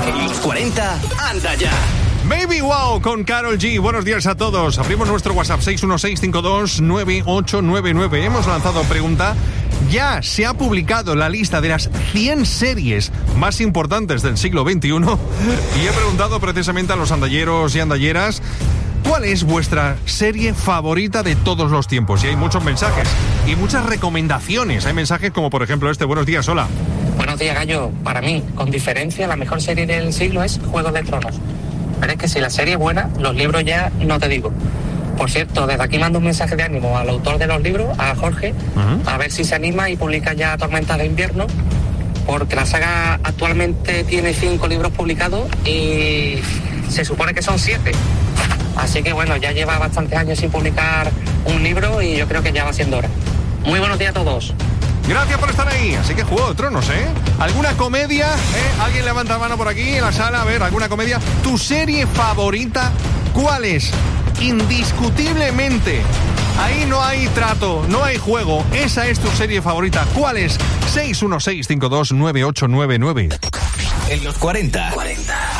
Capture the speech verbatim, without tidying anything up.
En los cuarenta, anda ya. Baby Wow con Karol G. Buenos días a todos. Abrimos nuestro WhatsApp seis uno seis cinco dos nueve ocho nueve nueve. Hemos lanzado pregunta. Ya se ha publicado la lista de las cien series más importantes del siglo veintiuno y he preguntado precisamente a los andalleros y andalleras ¿cuál es vuestra serie favorita de todos los tiempos? Y hay muchos mensajes y muchas recomendaciones. Hay mensajes como por ejemplo este. Buenos días, hola. Buenos días, Gallo. Para mí, con diferencia, la mejor serie del siglo es Juego de Tronos. Pero es que si la serie es buena, los libros ya no te digo. Por cierto, desde aquí mando un mensaje de ánimo al autor de los libros, a Jorge, uh-huh. a ver si se anima y publica ya Tormentas de Invierno, porque la saga actualmente tiene cinco libros publicados y se supone que son siete. Así que bueno, ya lleva bastantes años sin publicar un libro y yo creo que ya va siendo hora. Muy buenos días a todos. Gracias por estar ahí. Así que Juego de Tronos, ¿eh? ¿Alguna comedia? ¿Eh? ¿Alguien levanta la mano por aquí en la sala? A ver, ¿alguna comedia? ¿Tu serie favorita cuál es? Indiscutiblemente. Ahí no hay trato, no hay juego. Esa es tu serie favorita. ¿Cuál es? seis uno seis cinco dos nueve ocho nueve nueve. En los cuarenta. cuarenta.